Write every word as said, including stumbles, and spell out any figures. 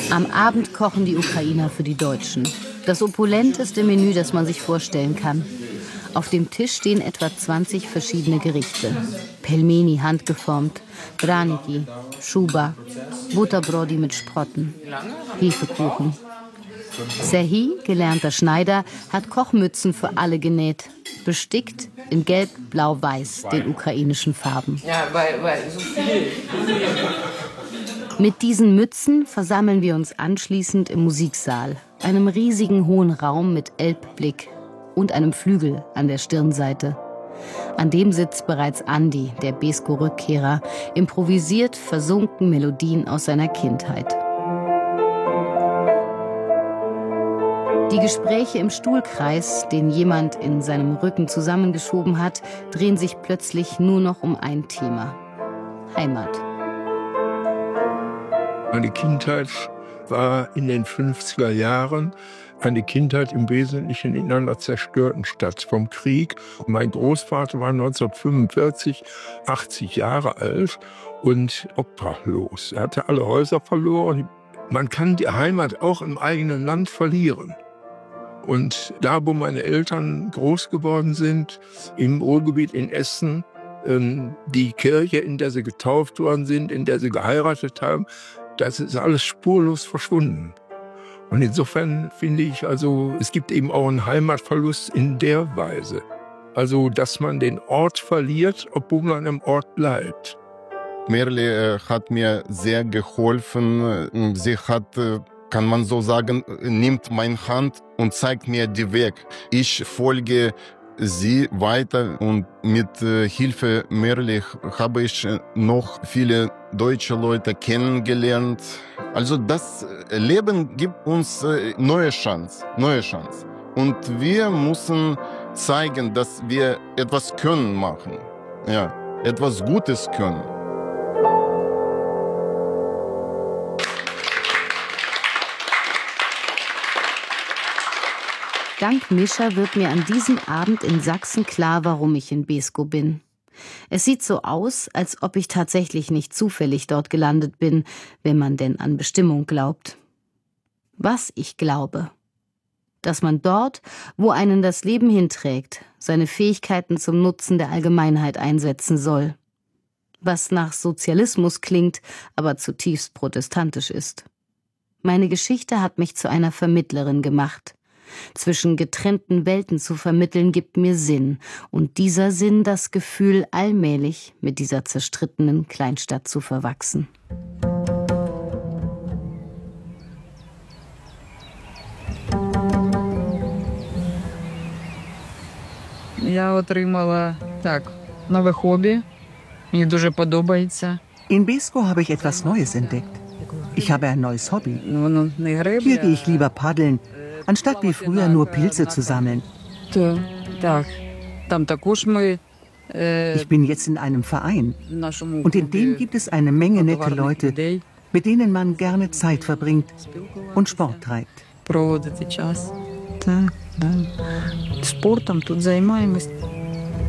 Am Abend kochen die Ukrainer für die Deutschen. Das opulenteste Menü, das man sich vorstellen kann. Auf dem Tisch stehen etwa zwanzig verschiedene Gerichte. Pelmeni handgeformt, Draniki, Schuba, Butterbrody mit Sprotten, Hefekuchen. Serhii, gelernter Schneider, hat Kochmützen für alle genäht. Bestickt in Gelb, Blau, Weiß, den ukrainischen Farben. Ja, weil, weil so viel. Mit diesen Mützen versammeln wir uns anschließend im Musiksaal, einem riesigen hohen Raum mit Elbblick und einem Flügel an der Stirnseite. An dem sitzt bereits Andi, der Besko-Rückkehrer, improvisiert versunken Melodien aus seiner Kindheit. Die Gespräche im Stuhlkreis, den jemand in seinem Rücken zusammengeschoben hat, drehen sich plötzlich nur noch um ein Thema: Heimat. Meine Kindheit war in den fünfziger Jahren eine Kindheit im Wesentlichen in einer zerstörten Stadt vom Krieg. Mein Großvater war neunzehnhundertfünfundvierzig achtzig Jahre alt und obdachlos. Er hatte alle Häuser verloren. Man kann die Heimat auch im eigenen Land verlieren. Und da, wo meine Eltern groß geworden sind, im Ruhrgebiet in Essen, die Kirche, in der sie getauft worden sind, in der sie geheiratet haben, das ist alles spurlos verschwunden. Und insofern finde ich, also, es gibt eben auch einen Heimatverlust in der Weise. Also, dass man den Ort verliert, obwohl man im Ort bleibt. Merle hat mir sehr geholfen. Sie hat, kann man so sagen, nimmt meine Hand und zeigt mir den Weg. Ich folge sie weiter und mit äh, Hilfe Merle habe ich noch viele deutsche Leute kennengelernt. Also das Leben gibt uns äh, neue Chance, neue Chance. Und wir müssen zeigen, dass wir etwas können machen, ja, etwas Gutes können. Dank Mischa wird mir an diesem Abend in Sachsen klar, warum ich in Besko bin. Es sieht so aus, als ob ich tatsächlich nicht zufällig dort gelandet bin, wenn man denn an Bestimmung glaubt. Was ich glaube: Dass man dort, wo einen das Leben hinträgt, seine Fähigkeiten zum Nutzen der Allgemeinheit einsetzen soll. Was nach Sozialismus klingt, aber zutiefst protestantisch ist. Meine Geschichte hat mich zu einer Vermittlerin gemacht. Zwischen getrennten Welten zu vermitteln, gibt mir Sinn. Und dieser Sinn das Gefühl, allmählich mit dieser zerstrittenen Kleinstadt zu verwachsen. Я отримала так нове хобі. Мені дуже подобається. In Besko habe ich etwas Neues entdeckt. Ich habe ein neues Hobby. Воно не грибля. Hier gehe ich lieber paddeln, anstatt wie früher nur Pilze zu sammeln. Так, там також ми. Ich bin jetzt in einem Verein und in dem gibt es eine Menge nette Leute, mit denen man gerne Zeit verbringt und Sport treibt. Проводити час. Так, так. Спортом тут займаємось.